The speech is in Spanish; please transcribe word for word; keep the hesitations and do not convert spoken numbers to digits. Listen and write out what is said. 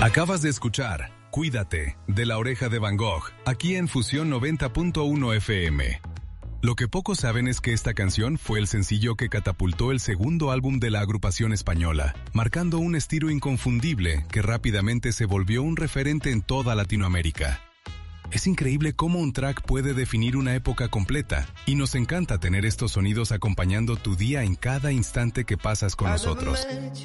Acabas de escuchar Cuídate, de La Oreja de Van Gogh, aquí en Fusión noventa punto uno F M. Lo que pocos saben es que esta canción fue el sencillo que catapultó el segundo álbum de la agrupación española, marcando un estilo inconfundible que rápidamente se volvió un referente en toda Latinoamérica. Es increíble cómo un track puede definir una época completa, y nos encanta tener estos sonidos acompañando tu día en cada instante que pasas con nosotros.